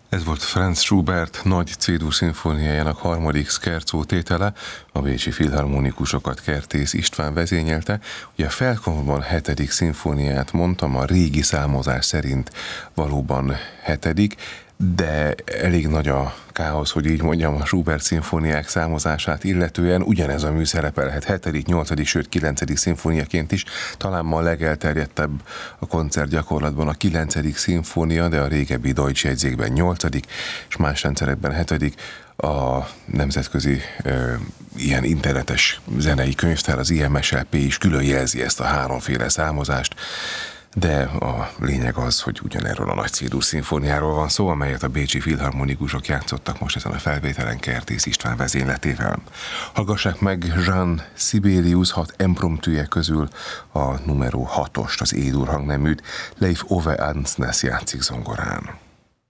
Ez volt Franz Schubert nagy C-dur szimfóniájának harmadik scherzo tétele, a bécsi filharmonikusokat Kertész István vezényelte. Ugye a felkonban hetedik szimfóniát mondtam, a régi számozás szerint valóban hetedik, de elég nagy a káosz, hogy így mondjam, a Schubert szimfóniák számozását illetően. Ugyanez a mű szerepelhet 7., 8., sőt 9. szimfóniaként is. Talán ma a legelterjedtebb a koncertgyakorlatban a 9. szimfónia, de a régebbi Deutsch jegyzékben 8. és más rendszerekben 7. A nemzetközi ilyen internetes zenei könyvtár, az IMSLP is külön jelzi ezt a háromféle számozást. De a lényeg az, hogy ugyanerről a nagy C-dur szimfóniáról van szó, amelyet a bécsi filharmonikusok játszottak most ezen a felvételen Kertész István vezényletével. Hallgassák meg Jean Sibelius 6 impromptuje közül a numero 6-ost, az E-dur hangneműt. Leif Ove Ansnes játszik zongorán.